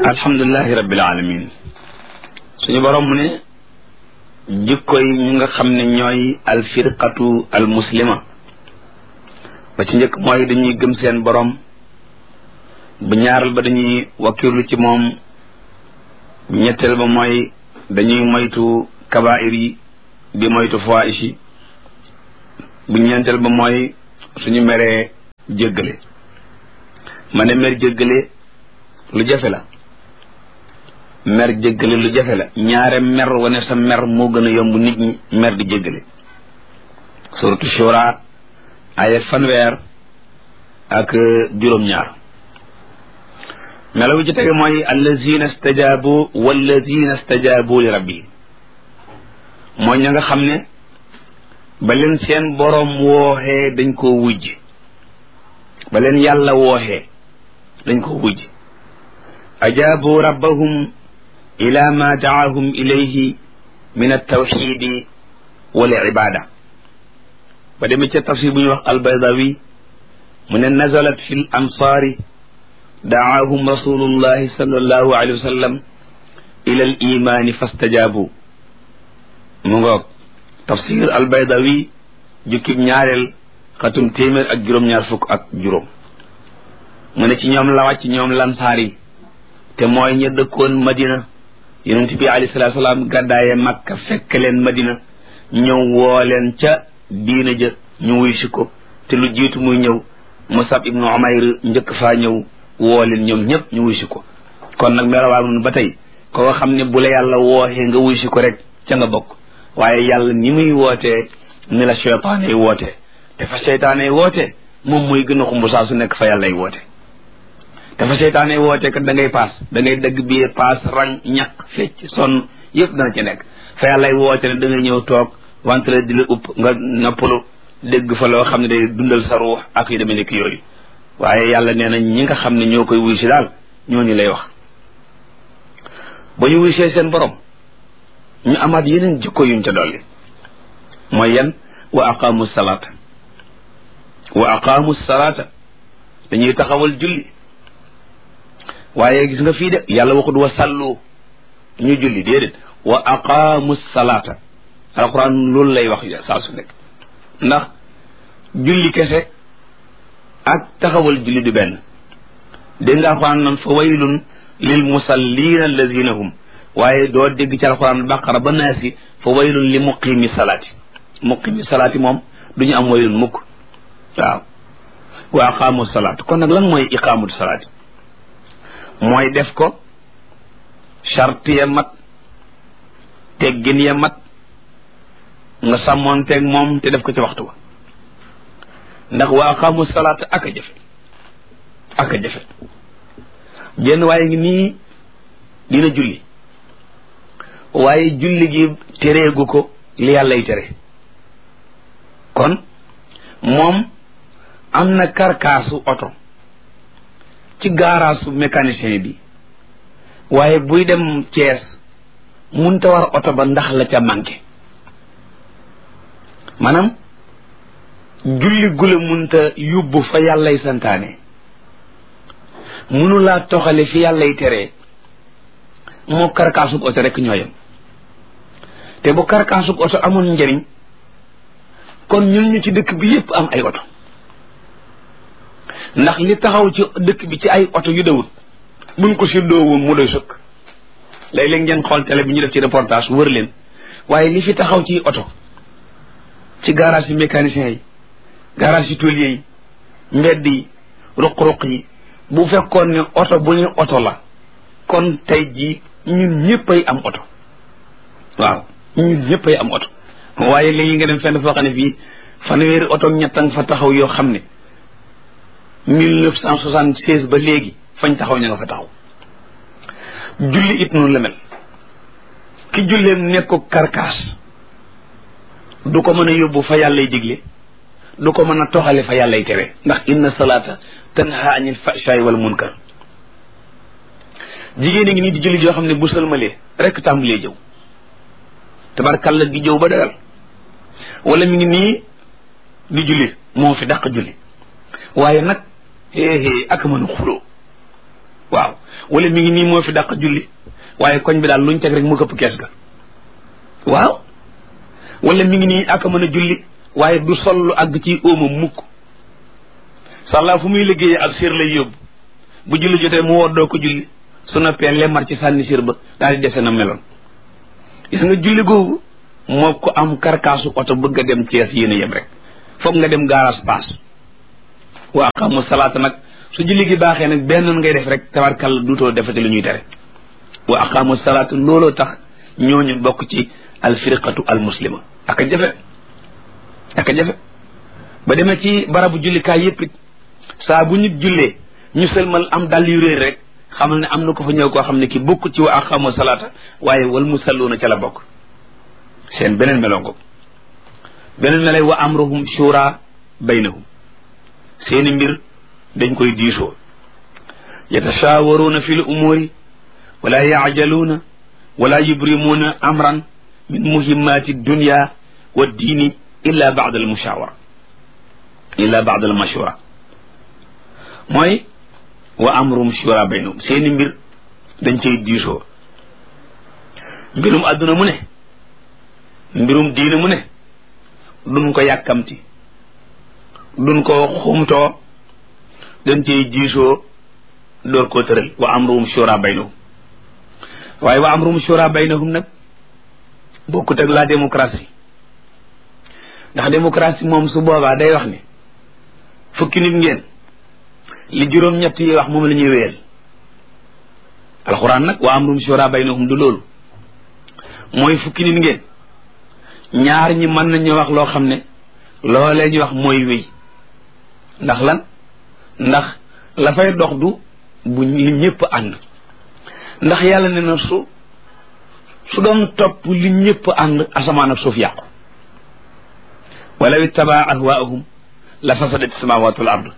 alhamdulilahi rabbil alamin suñu borom mu ne jikko yi ñu nga xam ne ñooy alfirqatu almuslima ba ci njëkk mooy dañuy gëm seen borom bu ñaaral ba dañuy wakkirlu ci moom bu ñetteel ba mooy dañuy moytu kabaa'ir yi di moytu fawaahish yi bu ñeenteel ba mooy suñu meree jéggale ma ne mer jéggale lu jafe la mer jéggale lu jafe la ñaare mer wane sa mer moo gën a yomb nit ñi mer di jéggale suratu shura aya fanweer ak juróom-ñaar melaw ci tege mooy allazina stajabu wallazina stajabu li rabbihim mooy ña nga xam ne ba leen seen boroom wooxee dañ koo wujj ba leen yàlla wooxee dañ koo wujj ajaabu rabbahum ila ma daahum ilayhi min altawxidi wal ibada ba demee ca tafsir bu ñuy wax albaydawi mu ne nazalat fi l ansaari daahum rasulullahi sallallahu alayhi wa sallam ila al imani fastajaabu mu ngoog tafsir albaydawi jukkib ñaareel xatum téeméer ak juróom-ñaar fukk ak juróom mu ne ci ñoom la wàcc ñoom lansaar yi te mooy ña dëkkoon madina yonent bi alayhi salaatu salaam gàddaaye makka fekk leen madina ñëw woo leen ca diina ja ñu wuy si ko te lu jiitu muy ñëw Musab ibnu Umayr njëkk faa ñëw woo leen ñoom ñëpp ñu wuy si ko kon nag melawaa nun ba tey ko nga xam ne bu la yàlla wooxee nga wuy si ko rek ca nga bokk waaye yàlla ni muy wootee ni la seytaane yi wootee te fa seytaane yi wootee moom muy gën a xumb saa su nekk fa yàlla yi woote te fa seytaane yi wootee kat da ngay paas da ngay dëgg biir paas rang ñaq fecc sonn yëpp dana ci nekk fa yàlla yi woote ne da ngay ñëw toog wante la di la upp nga noppalu dégg fa loo xam ne day dundal sa ruux ak yu demee nekk yooyu waaye yàlla nee na ñi nga xam ne ñoo koy wuy si daal ñooñu lay wax ba ñu wuy see seen borom ñu amaat yeneen jikko yuñ ca dolli mooy yan wa aqaamu salaata dañuy taxawal julli waaye gis nga fii de yàlla waxut wa sallu ñu julli déedéet wa aqaamu salaata alquran loolu lay wax saa su nekk ndax julli kese ak taxawal julli du benn dégg nga alquran nan fa waylun lil musallina allazina hum waaye doo dégg ci alquran baqara ba naasi fa waylun li muqimi salaati moom du ñu am waylun mukk waaw wa aqaamu salaat kon nag lan mooy iqaamatu salaati mooy def ko charte ya mat teggin ya mat nga sàmmoonteeg moom te def ko ci waxtu wa ndax wa aqaamu salaata ak a jafe jenn waaye ngi nii dina julli waaye julli gi tereegu ko li yàllay tere kon moom am na karkaasu oto ci gaaraasu mécanicien bi waaye buy dem Cees munta war oto ba ndax la ca manqué maanaam julli gula munta yóbbu fa yàllay santaane munulaa toxale fi yàllay teree moo karkaasug oto rek ñooyam te bu karkaasug oto amoon njëriñ kon ñun ñu ci dëkk bi yépp am ay oto ndax li taxaw ci dëkk bi ci ay oto yu dawut buñ ko séddoo woon mu doy sëkk léeg-léeg ngeen xool télé bi ñu def ci reportage wër leen waaye li fi taxaw ci oto ci garage yi mécanicien yi garage yi tôlier yi mbedd yi ruq-ruq yi bu fekkoon ne oto bu ñu oto la kon tey jii ñun ñëppay am oto waaw ñun ñëppay am oto waaye léegi nga dem fenn foo xam ne fii fanweeri oto ñettan fa taxaw yoo xam ne 1976 ba léegi fañ taxaw ña nga fa taxaw julli it noonu la mel ki julleem nekk ko karkaas du ko mën a yóbbu fa yàllay digle du ko mën a toxale fa yàllay tere ndax inna salaata tanha anil fahshaai wal munkar jigéen a ngi nii di julli joo xam ne bu sëlmalee rek tàmbalee jëw tabarkalla di jëw ba dagal wala mi ngi nii di julli moo fi dàq julli waaye nag ak mën a xuloo waaw wala mi ngi nii moo fi dàq julli waaye koñ bi daal luñ teg rek mu këpp kees ga waaw wala mi ngi nii ak a mën a julli waaye du sol lu àgg ci óoma mukk sàllaa fu muy liggéeyee ak sér lay yóbbu bu julli jotee mu woddoo ko julli su noppee lemmar ci sànni sér ba daal di dese na meloon gis nga julli googu moo ko am karkaasu oto bëgg a dem Cees yéen a yem rek foog nga dem garage paas wa aqamu salaata nag su julli gi baaxee nag benn ngay def rek tabarkàlla duutoo defati lu ñuy tere wa aqamu salaata looloo tax ñooñu bokk ci alfirqatu almuslima ak a jafe ba demee ci barabu jullikaay yëpp it saa bu nit jullee ñu sëlmal am dal yu réer rek xamal ne am na ko fa ñëw koo xam ne ki bokk ci wa aqamu salaata waaye wal musalluuna ca la bokk seen beneen melongo beneen melay wa amruhum shura baynahum seeni mbir dañ koy diisoo yatashawaruuna fi l umuuri wala yaajaluuna wala yubrimuuna amran min muhimmati dunya wa diini illa ba'da al mushawara mooy wa amruhum shura baynahum seeni mbir dañ koy diisoo mbirum adduna mu ne mbirum diine mu ne duñ ko yàkkamti duñ ko xumtoo dañ cey diisoo door koo tëral wa amruhum shura baynahum waaye wa amruhum shura baynahum nag bokkut ak la démocratie ndax démocratie moom su boobaa day wax ne fukki nit ngeen li juróom-ñett yi wax moom la ñuy wéyal alxuraan nag wa amruhum shura baynahum du loolu mooy fukki nit ngeen ñaar ñi mën nañu wax loo xam ne loolee ñu wax mooy wéy ndax lan ndax la fay dox du bu li ñëpp ànd ndax yàlla ne na su doon topp li ñëpp ànd asamaan ak suuf yàqu walaw ittabaa ahwaahum la fasadat samawatu wal ard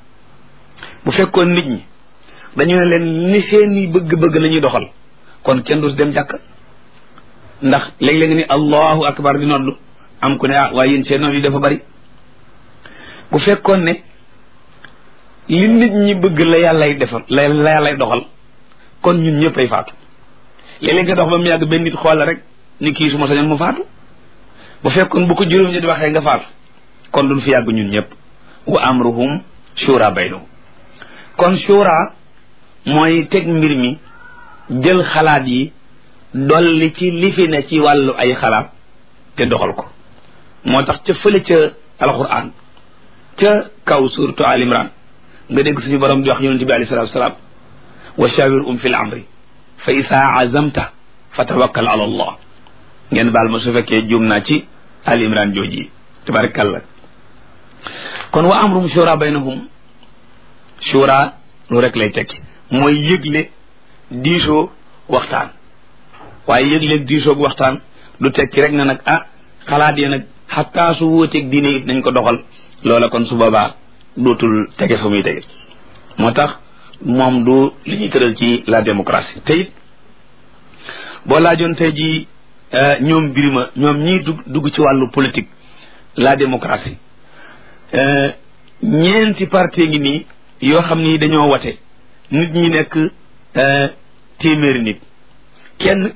bu fekkoon nit ñi dañu ne leen ni seeni bëgg-bëgg la ñuy doxal kon kenn du si dem jàkk ndax léeg-léeg ni allahu akbar di noddu am ku ne waaye yéen seen nodd yi dafa bari bu fekkoon ne li nit ñi bëgg la yàllay defal la yàllay doxal kon ñun ñëpp ay faatu léeg-léeg nga dox ba mu yàgg benn nit xool la rek ni kii su ma sañoon mu faatu bu fekkoon bu ko juróom ñi di waxee nga faatu kon duñ fi yàgg ñun ñëpp wa amruhum shura baynahum kon shura mooy teg mbir mi jël xalaat yi dolli ci li fi ne ci wàllu ay xalaat te doxal ko moo tax ca fële ca alquran ca kaw suratu al imran nga dégg suñu borom di wax yonent bi alayhi salatu wasalaam wa shawirhum fi l amri fa isa azamta fa tawakkal ala allah ngeen baal ma su fekkee juum naa ci al imran jooji tabarakallah kon wa amrum shura baynahum shura lu rek lay tekki mooy yëgle diisoo waxtaan waaye yëg-léeg diisoog waxtaan du tekki rek na nag xalaat yi nag xataa su wóoteeg diine it nañ ko doxal loola kon su boobaa dootul tege fa muy tege moo tax moom du li ñuy tëral ci la démocratie te it boo laajoon tey ji ñoom birima ñoom ñii dugg ci wàllu politique la démocratie ñeenti parti ngi nii yoo xam ni dañoo wate nit ñi nekk téeméeri nit kenn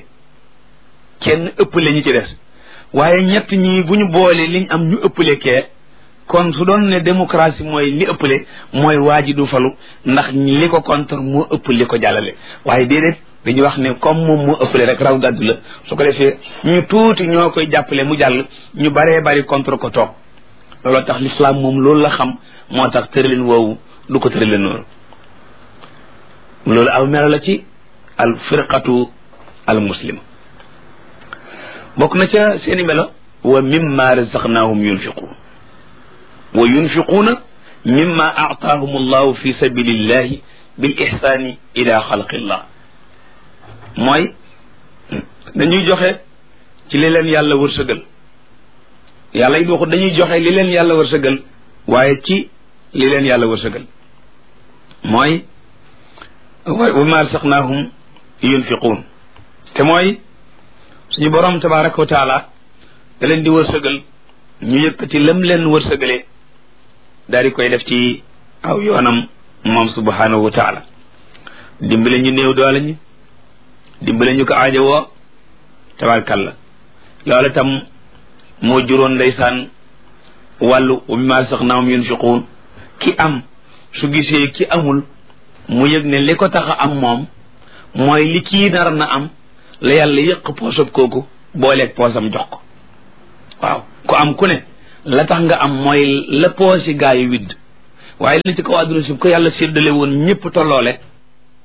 ëppale ñi ci des waaye ñett ñi bu ñu boolee liñ am ñu ëppale kee kon su doon ne démocratie mooy li ëppale mooy waa ji du falu ndax li ko contre moo ëpp li ko jàllale waaye déedéet dañuy wax ne comme moom moo ëppale rek raw gàddu la su ko defee ñu tuuti ñoo koy jàppale mu jàll ñu baree bari contre ko toog looloo tax l'islam moom loolu la xam moo tax tëralin woowu du ko tëralin noonu loolu aw melo la ci al firqatu al muslima bokk na ca seeni melo wa mimma razaqnahum yunfiqun wa yunfiquuna mimma aataahum allahu fi sabilillahi bil ihsani ila xalqillah mooy dañuy joxe ci li leen yàlla wërsëgal yàlla it waxut dañuy joxe li leen yàlla wërsëgal waaye ci li leen yàlla wërsëgal mooy wa ma razaqnahum yunfiquun te mooy suñu borom tabaraka wa taala da leen di wërsëgal ñu yëkkati lam leen wërsëgalee daal di koy def ci aw yoonam moom subhanahu wa taala dimbale ñu néew doole ñi dimbale ñu ko aajowoo tabarkalla loola tam moo juróon ndeysaan wàllu wa mimmaa razaqnaahum yunfiquun ki am su gisee ki amul mu yëg ne li ko tax a am moom mooy li kii nar na am la yàlla yëq poosab kooku booleeg poosam jox ko waaw ku am ku ne la tax nga am mooy la poosi gaa yi widd waaye li ci kaw àdduna si ko yàlla séddale woon ñëpp tolloole